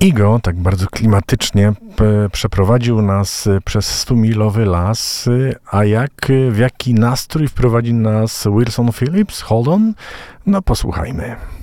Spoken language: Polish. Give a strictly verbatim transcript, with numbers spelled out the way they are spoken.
Igo tak bardzo klimatycznie p- przeprowadził nas przez stumilowy las, a jak, w jaki nastrój wprowadzi nas Wilson Phillips? Hold on, no posłuchajmy.